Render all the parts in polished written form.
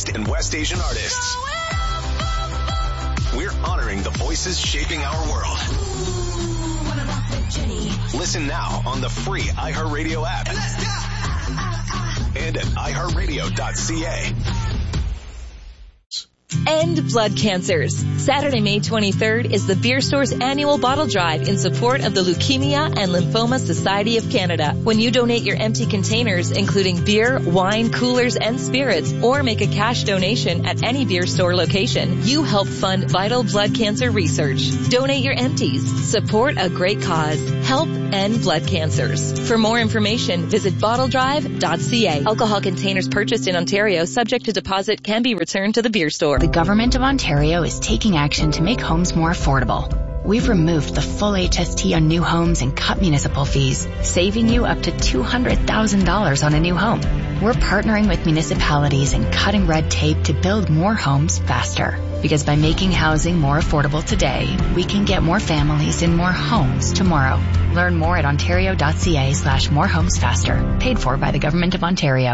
East and West Asian artists. We're honoring the voices shaping our world. Listen now on the free iHeartRadio app and at iHeartRadio.ca. End blood cancers. Saturday, May 23rd is the Beer Store's annual bottle drive in support of the Leukemia and Lymphoma Society of Canada. When you donate your empty containers, including beer, wine, coolers, and spirits, or make a cash donation at any Beer Store location, you help fund vital blood cancer research. Donate your empties. Support a great cause. Help end blood cancers. For more information, visit bottledrive.ca. Alcohol containers purchased in Ontario subject to deposit can be returned to the Beer Store. The Government of Ontario is taking action to make homes more affordable. We've removed the full HST on new homes and cut municipal fees, saving you up to $200,000 on a new home. We're partnering with municipalities and cutting red tape to build more homes faster. Because by making housing more affordable today, we can get more families in more homes tomorrow. Learn more at ontario.ca/morehomesfaster. Paid for by the Government of Ontario.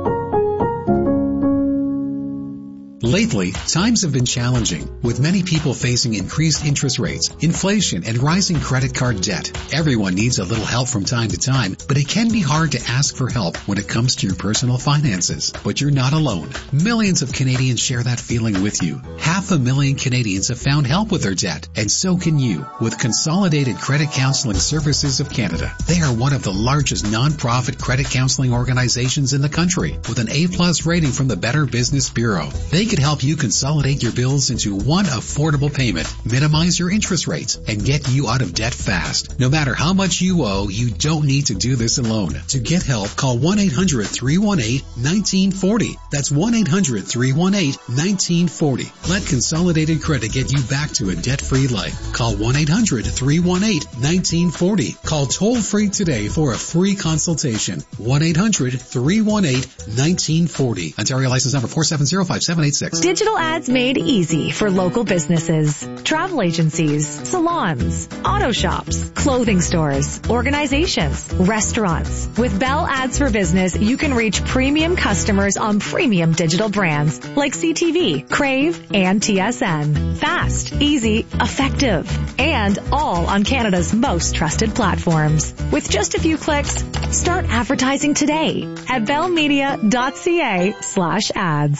Lately, times have been challenging, with many people facing increased interest rates, inflation, and rising credit card debt. Everyone needs a little help from time to time, but it can be hard to ask for help when it comes to your personal finances. But you're not alone. Millions of Canadians share that feeling with you. 500,000 Canadians have found help with their debt, and so can you, with Consolidated Credit Counseling Services of Canada. They are one of the largest non-profit credit counseling organizations in the country, with an A+ rating from the Better Business Bureau. They could help you consolidate your bills into one affordable payment, minimize your interest rates, and get you out of debt fast. No matter how much you owe, you don't need to do this alone. To get help, call 1-800-318-1940. That's 1-800-318-1940. Let Consolidated Credit get you back to a debt-free life. Call 1-800-318-1940. Call toll-free today for a free consultation. 1-800-318-1940. Ontario license number 4705786. Digital ads made easy for local businesses, travel agencies, salons, auto shops, clothing stores, organizations, restaurants. With Bell Ads for Business, you can reach premium customers on premium digital brands like CTV, Crave, and TSN. Fast, easy, effective, and all on Canada's most trusted platforms. With just a few clicks, start advertising today at bellmedia.ca/ads.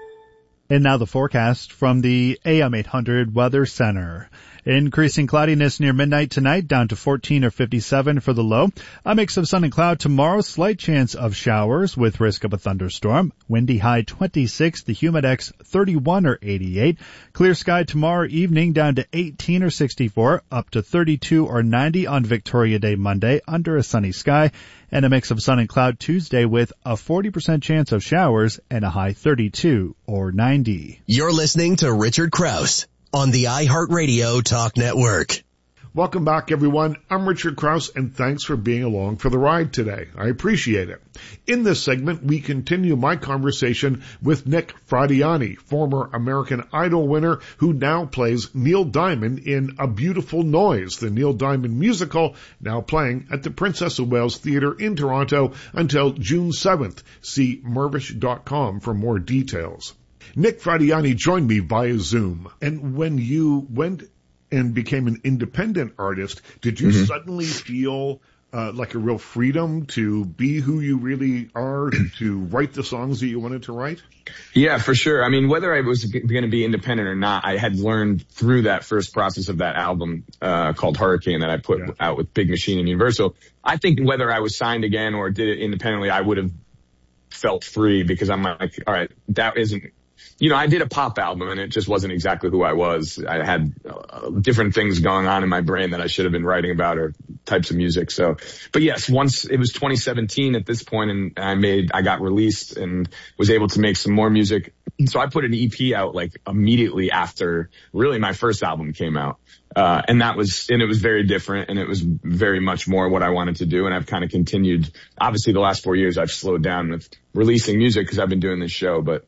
And now the forecast from the AM 800 Weather Center. Increasing cloudiness near midnight tonight, down to 14 or 57 for the low. A mix of sun and cloud tomorrow, slight chance of showers with risk of a thunderstorm. Windy high 26, the humidex 31 or 88. Clear sky tomorrow evening, down to 18 or 64, up to 32 or 90 on Victoria Day Monday, under a sunny sky. And a mix of sun and cloud Tuesday with a 40% chance of showers and a high 32 or 90. You're listening to Richard Krause on the iHeartRadio Talk Network. Welcome back, everyone. I'm Richard Krause, and thanks for being along for the ride today. I appreciate it. In this segment, we continue my conversation with Nick Fradiani, former American Idol winner who now plays Neil Diamond in A Beautiful Noise, the Neil Diamond musical, now playing at the Princess of Wales Theatre in Toronto until June 7th. See Mirvish.com for more details. Nick Fradiani joined me via Zoom. And when you went and became an independent artist, did you suddenly feel like a real freedom to be who you really are, to write the songs that you wanted to write? Yeah, for sure. I mean, whether I was going to be independent or not, I had learned through that first process of that album called Hurricane that I put out with Big Machine and Universal. I think whether I was signed again or did it independently, I would have felt free, because I'm like, all right, that isn't, you know, I did a pop album and it just wasn't exactly who I was. I had different things going on in my brain that I should have been writing about, or types of music. So, but yes, once it was 2017 at this point, and I got released and was able to make some more music. So I put an EP out like immediately after really my first album came out. And it was very different, and it was very much more what I wanted to do. And I've kind of continued, obviously the last 4 years I've slowed down with releasing music because I've been doing this show, but,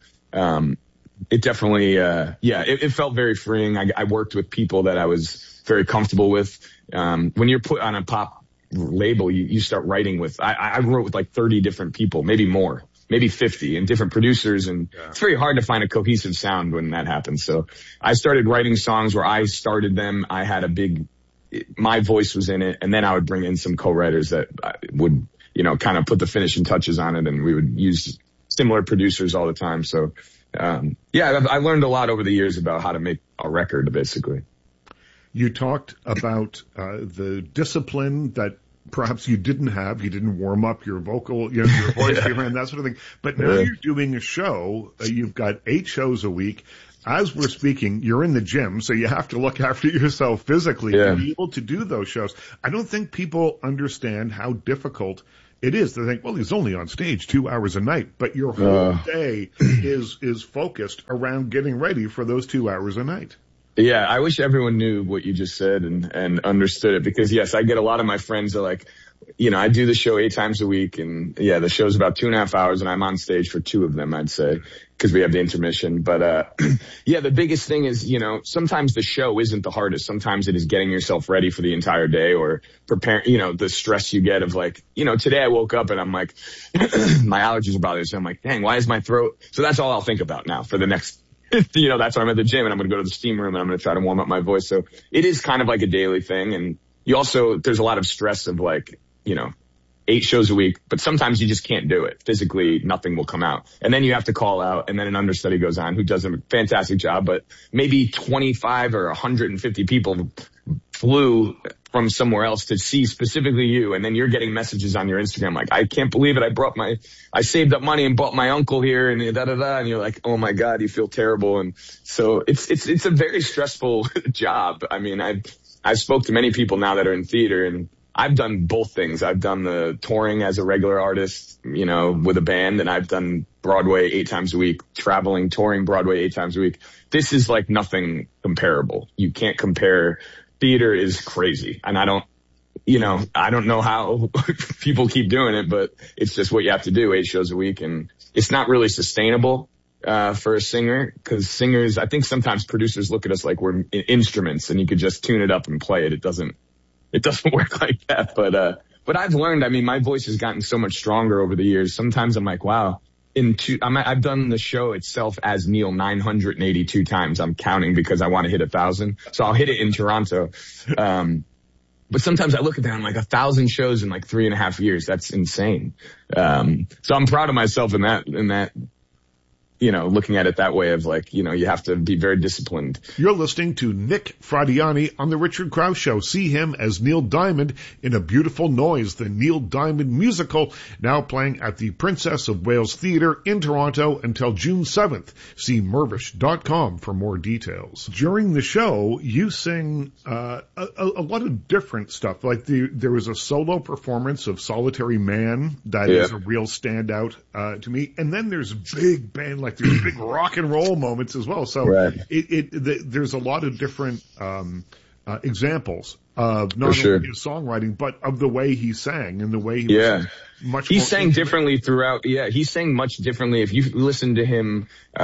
it definitely, it felt very freeing. I worked with people that I was very comfortable with. When you're put on a pop label, you start writing with, I wrote with like 30 different people, maybe more. maybe 50 and different producers. And it's very hard to find a cohesive sound when that happens. So I started writing songs where I started them. I had my voice was in it. And then I would bring in some co-writers that would, kind of put the finishing touches on it. And we would use similar producers all the time. So, I learned a lot over the years about how to make a record, basically. You talked about the discipline that perhaps you didn't have. You didn't warm up your vocal, your voice, and that sort of thing. But now you're doing a show. You've got 8 shows a week. As we're speaking, you're in the gym, so you have to look after yourself physically to be able to do those shows. I don't think people understand how difficult it is. They think, well, he's only on stage 2 hours a night, but your whole day is focused around getting ready for those 2 hours a night. Yeah, I wish everyone knew what you just said and understood it, because yes, I get a lot of my friends are like, I do the show 8 times a week, and the show's about 2.5 hours, and I'm on stage for 2 of them, I'd say, because we have the intermission. But the biggest thing is, sometimes the show isn't the hardest. Sometimes it is getting yourself ready for the entire day, or preparing, the stress you get of like, today I woke up and I'm like, my allergies are bothering me. So I'm like, dang, why is my throat? So that's all I'll think about now for the next, that's why I'm at the gym, and I'm going to go to the steam room and I'm going to try to warm up my voice. So it is kind of like a daily thing. And there's a lot of stress of like, 8 shows a week, but sometimes you just can't do it. Physically, nothing will come out. And then you have to call out, and then an understudy goes on who does a fantastic job, but maybe 25 or 150 people flew from somewhere else to see specifically you, and then you're getting messages on your Instagram like, I can't believe it, I saved up money and bought my uncle here, and and you're like, oh my God, you feel terrible. And so it's a very stressful job. I mean, I spoke to many people now that are in theater, and I've done both things. I've done the touring as a regular artist, with a band, and I've done Broadway 8 times a week, traveling, touring Broadway 8 times a week. This is like nothing comparable. You can't compare. Theater is crazy. And I don't know how people keep doing it, but it's just what you have to do, 8 shows a week. And it's not really sustainable for a singer, because singers, I think sometimes producers look at us like we're instruments and you could just tune it up and play it. It doesn't work like that. But I've learned, my voice has gotten so much stronger over the years. Sometimes I'm like, wow, I've done the show itself as Neil 982 times. I'm counting because I want to hit 1,000. So I'll hit it in Toronto. But sometimes I look at that, I'm like 1,000 shows in like 3.5 years. That's insane. So I'm proud of myself in that, looking at it that way of like, you have to be very disciplined. You're listening to Nick Fradiani on The Richard Krause Show. See him as Neil Diamond in A Beautiful Noise, the Neil Diamond musical, now playing at the Princess of Wales Theatre in Toronto until June 7th. See Mirvish.com for more details. During the show, you sing a lot of different stuff. Like there was a solo performance of Solitary Man that is a real standout to me. And then there's a big band, like there's big rock and roll moments as well. So there's a lot of different examples of not only his songwriting, but of the way he sang and the way he was much more. He sang differently throughout. Yeah, he sang much differently. If you listen to him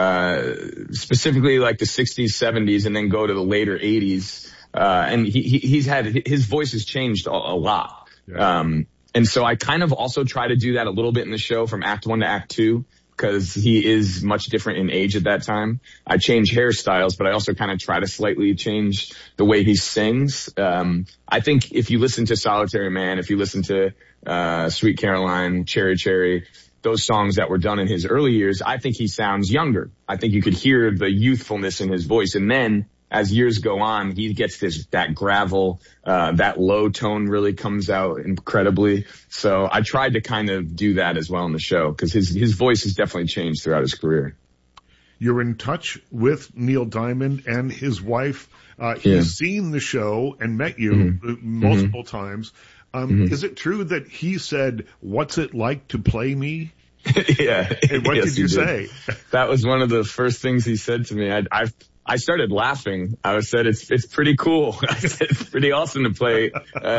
specifically like the 60s, 70s, and then go to the later 80s, and he's had his voice has changed a lot. Yeah. And so I kind of also try to do that a little bit in the show from Act 1 to Act 2. Because he is much different in age at that time. I change hairstyles, but I also kind of try to slightly change the way he sings. I think if you listen to Solitary Man, if you listen to Sweet Caroline, Cherry Cherry, those songs that were done in his early years, I think he sounds younger. I think you could hear the youthfulness in his voice. And then as years go on, he gets that gravel, that low tone really comes out incredibly. So I tried to kind of do that as well in the show, because his voice has definitely changed throughout his career. You're in touch with Neil Diamond and his wife. He's seen the show and met you multiple times. Is it true that he said, "What's it like to play me?" Yeah. And what did you say? That was one of the first things he said to me. I started laughing. I said, it's pretty cool. I said, it's pretty awesome to play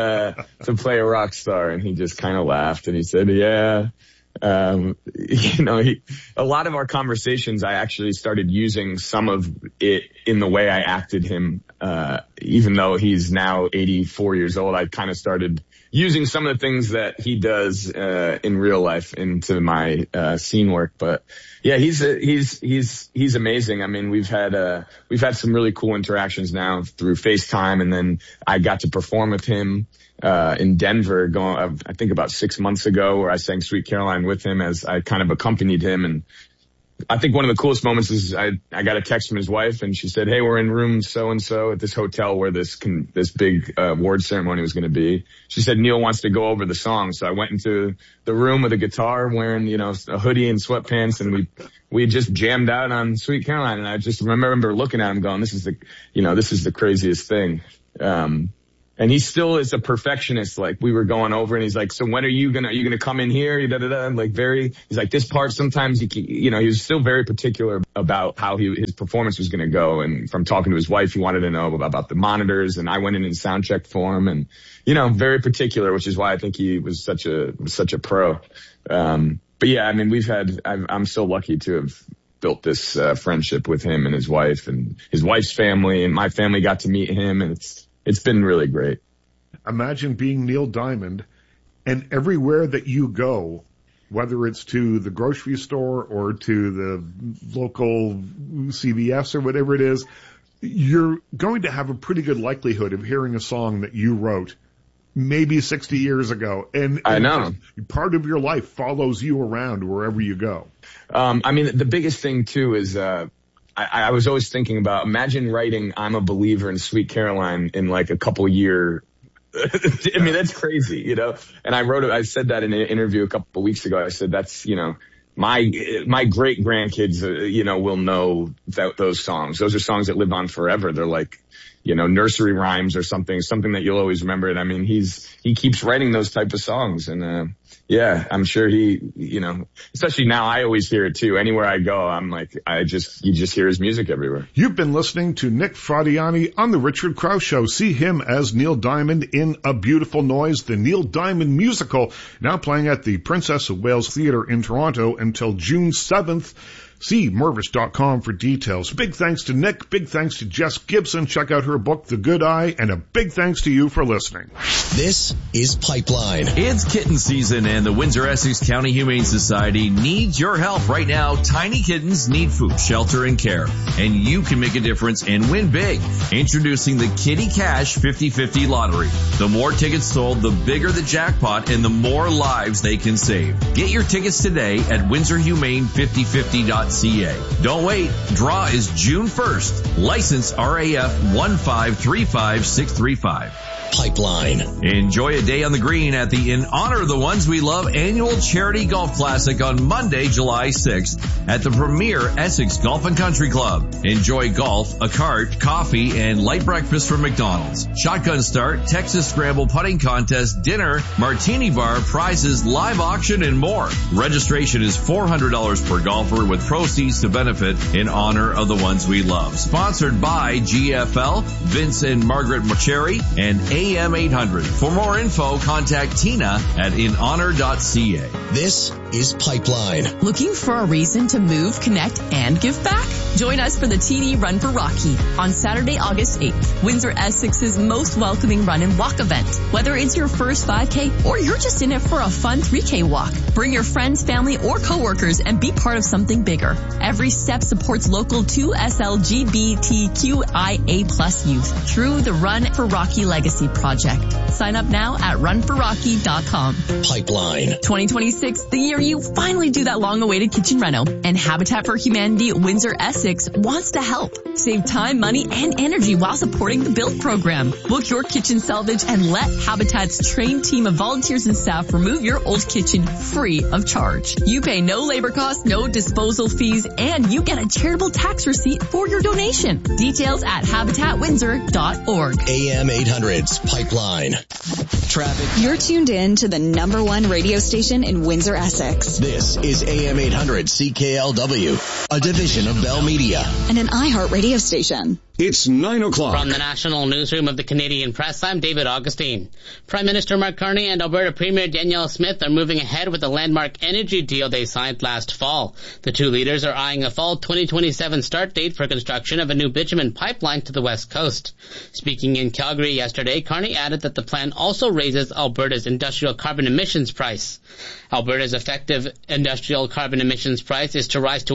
a rock star. And he just kind of laughed and he said, yeah. A lot of our conversations, I actually started using some of it in the way I acted him. Even though he's now 84 years old, I kind of started using some of the things that he does in real life into my scene work. But yeah, he's amazing. I mean, we've had some really cool interactions now through FaceTime, and then I got to perform with him in Denver I think about 6 months ago, where I sang Sweet Caroline with him as I kind of accompanied him. And I think one of the coolest moments is I got a text from his wife, and she said, "Hey, we're in room so-and-so at this hotel where this big award ceremony was going to be." She said, "Neil wants to go over the song." So I went into the room with a guitar, wearing, a hoodie and sweatpants, and we just jammed out on Sweet Caroline. And I just remember looking at him going, this is the craziest thing. And he still is a perfectionist. Like, we were going over, and he's like, "So when are you gonna come in here?" He's like, this part, sometimes he was still very particular about how his performance was gonna go. And from talking to his wife, he wanted to know about the monitors, and I went in and sound checked for him, and, very particular, which is why I think he was such a pro. But yeah, I mean, I'm so lucky to have built this friendship with him and his wife, and his wife's family, and my family got to meet him, and it's been really great. Imagine being Neil Diamond, and everywhere that you go, whether it's to the grocery store or to the local CVS or whatever it is, you're going to have a pretty good likelihood of hearing a song that you wrote maybe 60 years ago. And I know. Part of your life follows you around wherever you go. I mean, the biggest thing, too, is I was always thinking about, imagine writing "I'm a Believer" and Sweet Caroline in like a couple year. I mean, that's crazy, And I said that in an interview a couple of weeks ago. I said, that's, my great grandkids, will know those songs. Those are songs that live on forever. They're like, nursery rhymes or something that you'll always remember. And I mean, he keeps writing those type of songs. And, yeah, I'm sure he, especially now, I always hear it too. Anywhere I go, I'm like, you just hear his music everywhere. You've been listening to Nick Fradiani on The Richard Krause Show. See him as Neil Diamond in A Beautiful Noise, the Neil Diamond musical, now playing at the Princess of Wales Theatre in Toronto until June 7th. See Mervis.com for details. Big thanks to Nick. Big thanks to Jess Gibson. Check out her book, The Good Eye. And a big thanks to you for listening. This is Pipeline. It's kitten season, and the Windsor-Essex County Humane Society needs your help right now. Tiny kittens need food, shelter, and care. And you can make a difference and win big. Introducing the Kitty Cash 50-50 Lottery. The more tickets sold, the bigger the jackpot and the more lives they can save. Get your tickets today at WindsorHumane5050.ca. Don't wait. Draw is June 1st. License RAF 1535635. Pipeline. Enjoy a day on the green at the In Honor of the Ones We Love annual charity golf classic on Monday, July 6th at the premier Essex Golf and Country Club. Enjoy golf, a cart, coffee, and light breakfast from McDonald's. Shotgun start, Texas Scramble putting contest, dinner, martini bar, prizes, live auction, and more. Registration is $400 per golfer with proceeds to benefit In Honor of the Ones We Love. Sponsored by GFL, Vince and Margaret Mocheri, and AM 800. For more info, contact Tina at inhonor.ca. This is Pipeline. Looking for a reason to move, connect, and give back? Join us for the TD Run for Rocky on Saturday, August 8th, Windsor-Essex's most welcoming run and walk event. Whether it's your first 5K or you're just in it for a fun 3K walk, bring your friends, family, or coworkers and be part of something bigger. Every step supports local 2SLGBTQIA+ youth through the Run for Rocky Legacy Project. Sign up now at runforrocky.com. Pipeline. 2026, the year you finally do that long-awaited kitchen reno, and Habitat for Humanity Windsor-Essex wants to help. Save time, money, and energy while supporting the BUILD program. Book your kitchen salvage and let Habitat's trained team of volunteers and staff remove your old kitchen free of charge. You pay no labor costs, no disposal fees, and you get a charitable tax receipt for your donation. Details at habitatwindsor.org. AM 800's Pipeline. Traffic. You're tuned in to the #1 radio station in Windsor-Essex. This is AM 800 CKLW, a division of Bell Media. And an iHeart radio station. It's 9 o'clock. From the National Newsroom of the Canadian Press, I'm David Augustine. Prime Minister Mark Carney and Alberta Premier Danielle Smith are moving ahead with the landmark energy deal they signed last fall. The two leaders are eyeing a fall 2027 start date for construction of a new bitumen pipeline to the west coast. Speaking in Calgary yesterday, Carney added that the plan also raises Alberta's industrial carbon emissions price. Alberta's effective industrial carbon emissions price is to rise to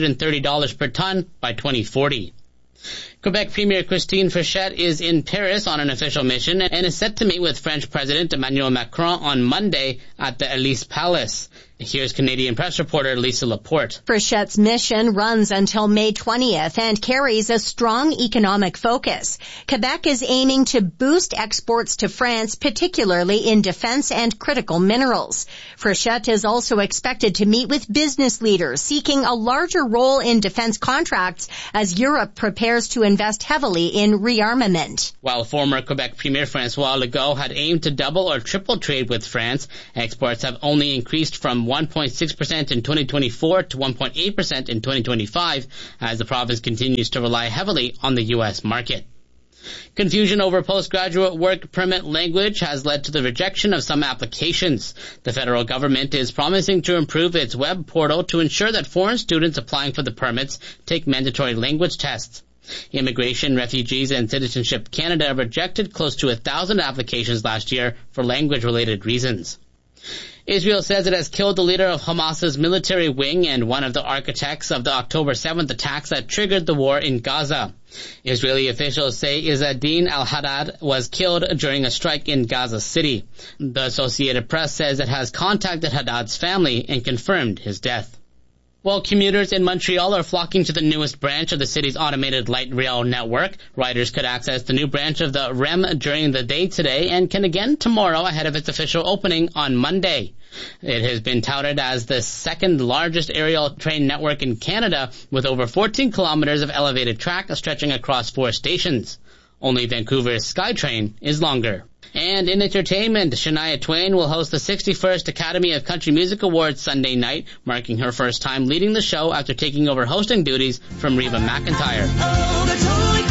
$130 per ton by 2040. Quebec Premier Christine Frechette is in Paris on an official mission and is set to meet with French President Emmanuel Macron on Monday at the Élysée Palace. Here's Canadian Press reporter Lisa Laporte. Frechette's mission runs until May 20th and carries a strong economic focus. Quebec is aiming to boost exports to France, particularly in defense and critical minerals. Frechette is also expected to meet with business leaders seeking a larger role in defense contracts as Europe prepares to invest heavily in rearmament. While former Quebec Premier François Legault had aimed to double or triple trade with France, exports have only increased from 1.6% in 2024 to 1.8% in 2025 as the province continues to rely heavily on the U.S. market. Confusion over postgraduate work permit language has led to the rejection of some applications. The federal government is promising to improve its web portal to ensure that foreign students applying for the permits take mandatory language tests. Immigration, Refugees, and Citizenship Canada rejected close to 1,000 applications last year for language-related reasons. Israel says it has killed the leader of Hamas's military wing and one of the architects of the October 7th attacks that triggered the war in Gaza. Israeli officials say Izzeddin al-Haddad was killed during a strike in Gaza City. The Associated Press says it has contacted Haddad's family and confirmed his death. While commuters in Montreal are flocking to the newest branch of the city's automated light rail network, riders could access the new branch of the REM during the day today and can again tomorrow ahead of its official opening on Monday. It has been touted as the second largest aerial train network in Canada, with over 14 kilometers of elevated track stretching across 4 stations. Only Vancouver's SkyTrain is longer. And in entertainment, Shania Twain will host the 61st Academy of Country Music Awards Sunday night, marking her first time leading the show after taking over hosting duties from Reba McEntire. Oh, they're totally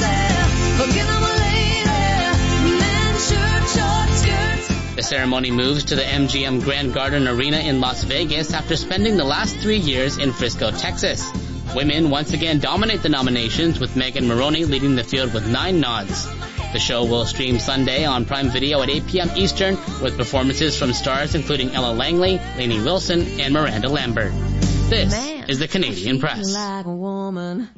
crazy. Forget I'm a lady. Men, shirt, short skirts. The ceremony moves to the MGM Grand Garden Arena in Las Vegas after spending the last 3 years in Frisco, Texas. Women once again dominate the nominations, with Megan Moroney leading the field with 9 nods. The show will stream Sunday on Prime Video at 8 p.m. Eastern, with performances from stars including Ella Langley, Lainey Wilson, and Miranda Lambert. This is the Canadian Press. Like a woman.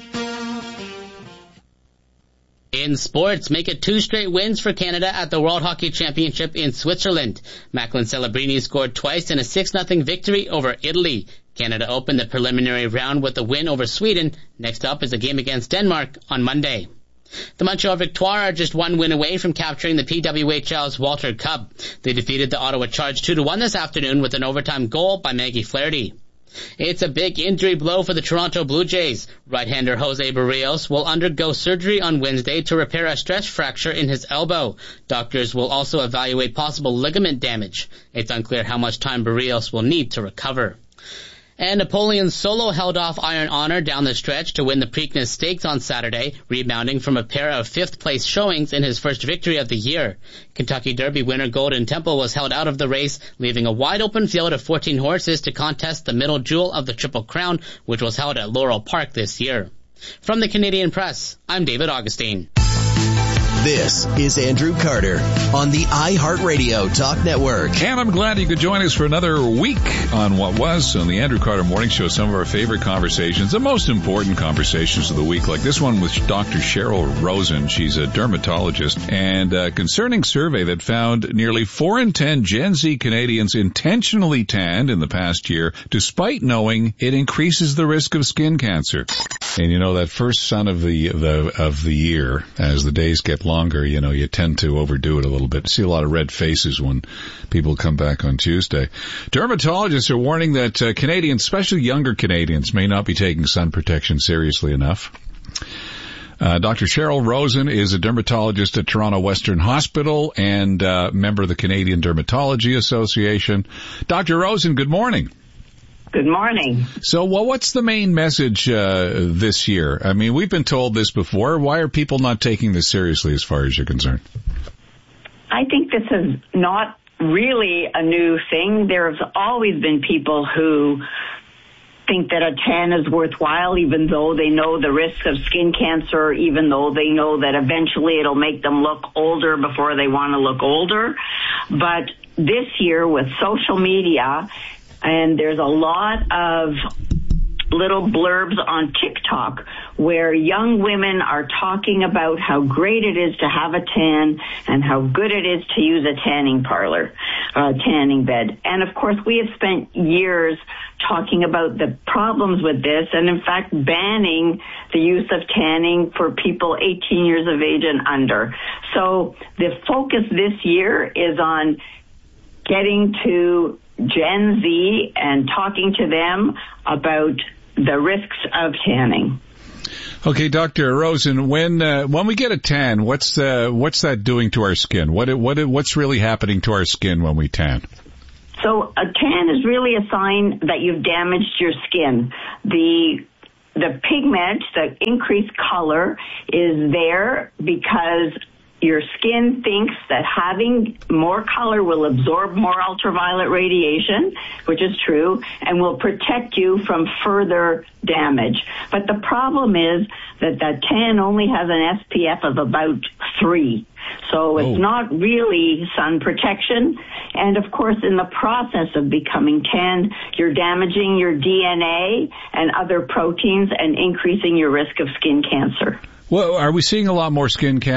In sports, make it 2 straight wins for Canada at the World Hockey Championship in Switzerland. Macklin Celebrini scored twice in a 6-0 victory over Italy. Canada opened the preliminary round with a win over Sweden. Next up is a game against Denmark on Monday. The Montreal Victoire are just 1 win away from capturing the PWHL's Walter Cup. They defeated the Ottawa Charge 2-1 this afternoon with an overtime goal by Maggie Flaherty. It's a big injury blow for the Toronto Blue Jays. Right-hander Jose Barrios will undergo surgery on Wednesday to repair a stress fracture in his elbow. Doctors will also evaluate possible ligament damage. It's unclear how much time Barrios will need to recover. And Napoleon Solo held off Iron Honor down the stretch to win the Preakness Stakes on Saturday, rebounding from a pair of 5th-place showings in his first victory of the year. Kentucky Derby winner Golden Temple was held out of the race, leaving a wide-open field of 14 horses to contest the middle jewel of the Triple Crown, which was held at Laurel Park this year. From the Canadian Press, I'm David Augustine. This is Andrew Carter on the iHeartRadio Talk Network. And I'm glad you could join us for another week on what was on the Andrew Carter Morning Show, some of our favorite conversations, the most important conversations of the week, like this one with Dr. Cheryl Rosen. She's a dermatologist, and a concerning survey that found nearly 4 in 10 Gen Z Canadians intentionally tanned in the past year, despite knowing it increases the risk of skin cancer. And you know, that first sun of the year, as the days get longer, you know, you tend to overdo it a little bit. You see a lot of red faces when people come back on Tuesday. Dermatologists are warning that Canadians, especially younger Canadians, may not be taking sun protection seriously enough. Dr. Cheryl Rosen is a dermatologist at Toronto Western Hospital and member of the Canadian Dermatology Association. Dr. Rosen, good morning. Good morning. So, what's the main message this year? I mean, we've been told this before. Why are people not taking this seriously as far as you're concerned? I think this is not really a new thing. There's always been people who think that a tan is worthwhile, even though they know the risk of skin cancer, even though they know that eventually it'll make them look older before they want to look older. But this year with social media, and there's a lot of little blurbs on TikTok where young women are talking about how great it is to have a tan and how good it is to use a tanning parlor, tanning bed. And of course, we have spent years talking about the problems with this and in fact banning the use of tanning for people 18 years of age and under. So the focus this year is on getting to Gen Z and talking to them about the risks of tanning. Okay, Dr. Rosen, when we get a tan, what's that doing to our skin? What's really happening to our skin when we tan? So a tan is really a sign that you've damaged your skin. The pigment, the increased color, is there because your skin thinks that having more color will absorb more ultraviolet radiation, which is true, and will protect you from further damage. But the problem is that that tan only has an SPF of about 3. So it's not really sun protection. And of course, in the process of becoming tan, you're damaging your DNA and other proteins and increasing your risk of skin cancer. Well, are we seeing a lot more skin cancer